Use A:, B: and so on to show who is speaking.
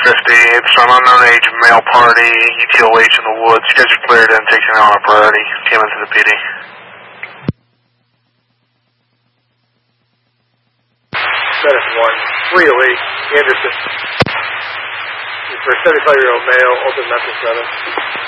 A: It's an unknown age male party, UTLH in the woods. You guys are cleared in, taken on a priority. Came into the PD.
B: Status 1, 308, Anderson. For a 75-year-old male, open mental 7.